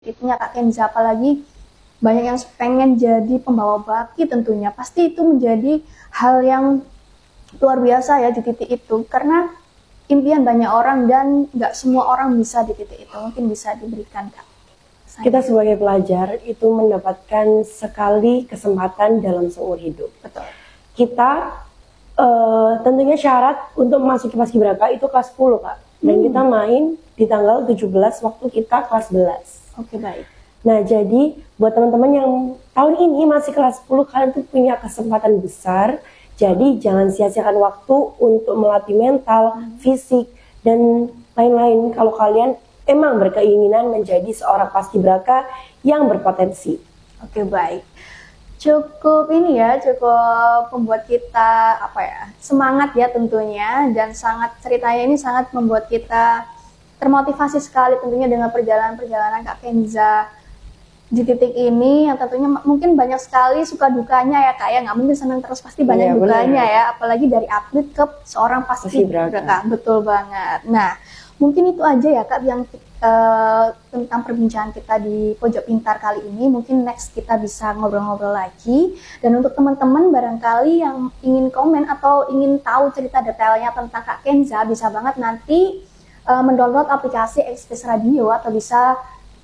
itunya Kak Kenza, apalagi banyak yang pengen jadi pembawa baki tentunya. Pasti itu menjadi hal yang luar biasa ya di titik itu, karena impian banyak orang dan nggak semua orang bisa di titik itu. Mungkin bisa diberikan Kak. Kita sebagai pelajar itu mendapatkan sekali kesempatan dalam seumur hidup. Betul. Kita tentunya syarat untuk memasuki Paskibraka itu kelas 10 Kak. Dan kita main di tanggal 17 waktu kita kelas 11. Oke, baik. Nah, jadi buat teman-teman yang tahun ini masih kelas 10, kalian tuh punya kesempatan besar. Jadi jangan sia-siakan waktu untuk melatih mental, fisik, dan lain-lain kalau kalian emang berkeinginan menjadi seorang paskibraka yang berpotensi. Oke, baik. Cukup ini ya, cukup membuat kita semangat ya tentunya, dan ceritanya ini sangat membuat kita termotivasi sekali tentunya dengan perjalanan Kak Kenza di titik ini, yang tentunya mungkin banyak sekali suka dukanya ya Kak ya, nggak mungkin senang terus, pasti banyak dukanya ya, apalagi dari atlet ke seorang paskibraka. Betul banget. Nah, mungkin itu aja ya Kak yang tentang perbincangan kita di Pojok Pintar kali ini. Mungkin next kita bisa ngobrol-ngobrol lagi. Dan untuk teman-teman barangkali yang ingin komen atau ingin tahu cerita detailnya tentang Kak Kenza, bisa banget nanti mendownload aplikasi Express Radio, atau bisa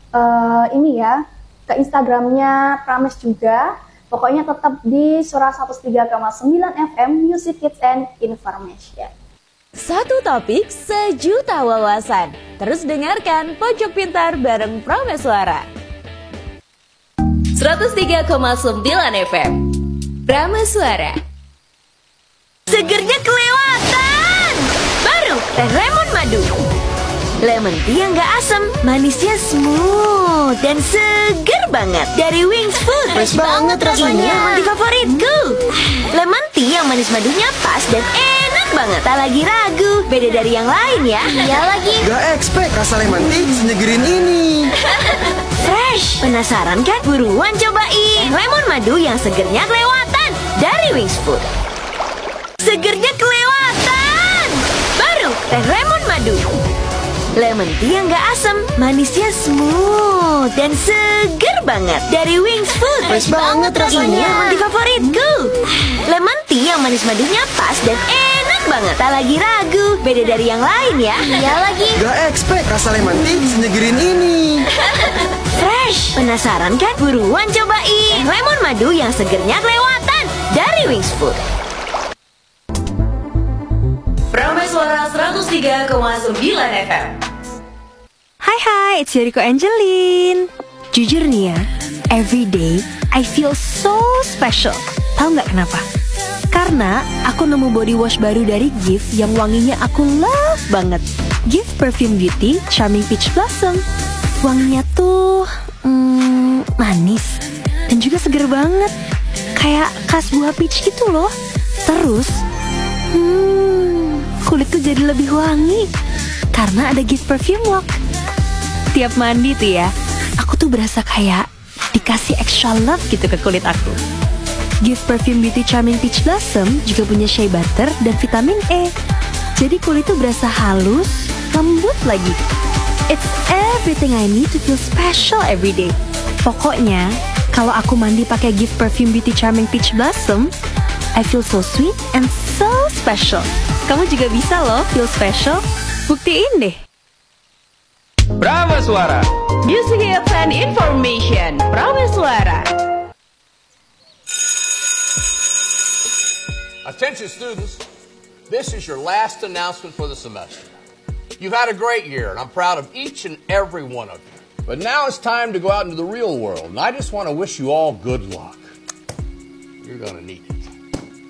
ke Instagramnya Prames juga. Pokoknya tetap di Suara 103,9 FM Music Kids and Information. Satu topik, sejuta wawasan. Terus dengarkan Pojok Pintar bareng Prameswara. 103,9 FM Prameswara. Segernya kelewatan. Baru teh lemon madu. Lemon tea yang gak asam, manisnya smooth dan seger banget. Dari Wings Food. Fresh banget rasanya. Ini lemon tea favoritku. Lemon tea yang manis madunya pas dan enak banget. Tak lagi ragu, beda dari yang lain ya. Iya lagi. Gak expect rasa lemon tea senyegerin ini. Fresh. Penasaran kan? Buruan cobain lemon madu yang segernya kelewatan dari Wings Food. Segernya kelewatan. Baru teh lemon madu. Lemon tea yang gak asam, manisnya smooth dan seger banget. Dari Wings Food. Fresh banget rasanya. Ini lemon tea favoritku. Lemon tea yang manis madunya pas dan enak banget. Tak lagi ragu, beda dari yang lain ya. Iya lagi. Gak expect rasa lemon tea senyegerin ini. Fresh. Penasaran kan? Buruan cobain lemon madu yang segernya kelewatan dari Wings Food. Prameswara 103,9 FM. Hai, it's Yoriko Angelin. Jujur nih ya, every day I feel so special. Tahu nggak kenapa? Karena aku nemu body wash baru dari Gift yang wanginya aku love banget. Gift Perfume Beauty Charming Peach Blossom. Wanginya tuh manis dan juga seger banget, kayak khas buah peach gitu loh. Terus kulit tuh jadi lebih wangi karena ada Gift Perfume Walk. Tiap mandi tuh ya, aku tuh berasa kayak dikasih extra love gitu ke kulit aku. Gift Perfume Beauty Charming Peach Blossom juga punya shea butter dan vitamin E. Jadi kulit tuh berasa halus, lembut lagi. It's everything I need to feel special every day. Pokoknya, kalau aku mandi pakai Gift Perfume Beauty Charming Peach Blossom, I feel so sweet and so special. Kamu juga bisa loh feel special. Buktiin deh. Prameswara. Music Hits and Information. Prameswara. Attention students, this is your last announcement for the semester. You've had a great year, and I'm proud of each and every one of you. But now it's time to go out into the real world, and I just want to wish you all good luck. You're going to need it.